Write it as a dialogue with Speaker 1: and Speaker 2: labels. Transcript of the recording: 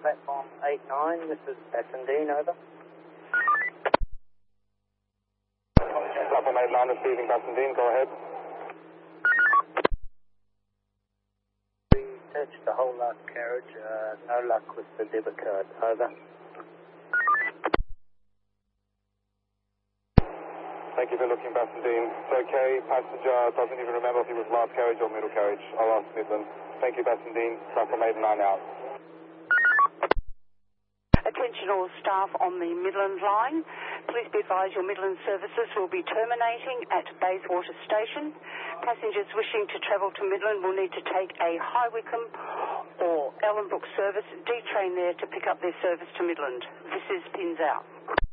Speaker 1: Platform 89, this is Bassendean, over.
Speaker 2: Platform 89, receiving Bassendean, go ahead.
Speaker 1: We searched the whole last carriage, no luck with the debit card, over.
Speaker 2: Thank you for looking, Bassendean. It's okay, passenger doesn't even remember if he was last carriage or middle carriage. I'll ask Midland. Thank you, Bassendean. Platform 89 out.
Speaker 3: Attention all staff on the Midland line. Please be advised your Midland services will be terminating at Bayswater Station. Passengers wishing to travel to Midland will need to take a High Wycombe or Ellenbrook service, D-train there to pick up their service to Midland. This is Pins out.